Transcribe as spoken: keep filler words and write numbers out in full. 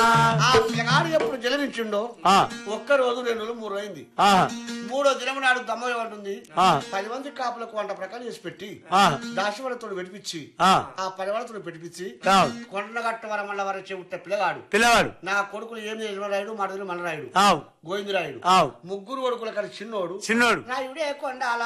ఆ పిల్లగాడు ఎప్పుడు జలమించిండో ఒక్క రోజు రెండు రోజులు మూడు అయింది. మూడో దినం నాడు దమ్మ ఏమంటుంది, పది మంది కాపులకు వంట ప్రకారం చేసి పెట్టి దాశవాళ్ళతో పెట్టించి ఆ పది వాళ్ళతో పెట్టించి కొండగట్ట వరం వల్ల వర చెబుతా పిల్లగాడు పిల్లవాడు నా కొడుకులు ఏం రాయుడు మడదులు మనరాయుడు గోవిందరాయుడు ముగ్గురు కొడుకుల కానీ చిన్నోడు చిన్నోడు రాయుడే కొండ